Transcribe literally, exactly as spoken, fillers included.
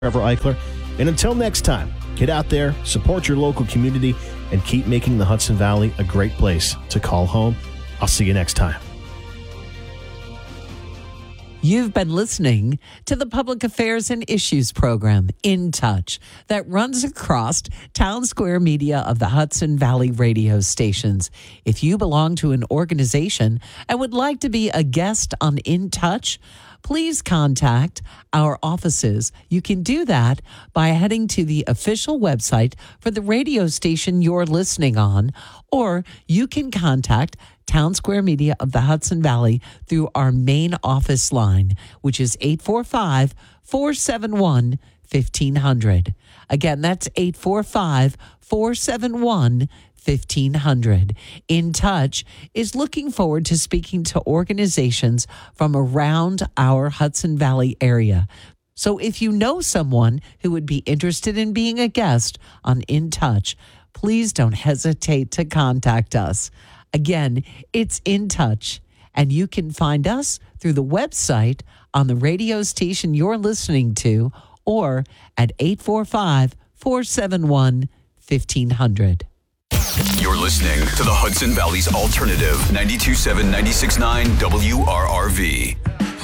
Trevor Eichler. And until next time, get out there, support your local community, and keep making the Hudson Valley a great place to call home. I'll see you next time. You've been listening to the Public Affairs and Issues program, In Touch, that runs across Town Square Media of the Hudson Valley radio stations. If you belong to an organization and would like to be a guest on In Touch, please contact our offices. You can do that by heading to the official website for the radio station you're listening on, or you can contact Town Square Media of the Hudson Valley through our main office line, which is eight four five, four seven one, fifteen hundred. Again, that's eight four five, four seven one, fifteen hundred. In Touch is looking forward to speaking to organizations from around our Hudson Valley area. So if you know someone who would be interested in being a guest on In Touch, please don't hesitate to contact us. Again, it's In Touch, and you can find us through the website on the radio station you're listening to or at eight four five, four seven one, fifteen hundred. You're listening to the Hudson Valley's Alternative, ninety-two point seven, ninety-six point nine W R R V.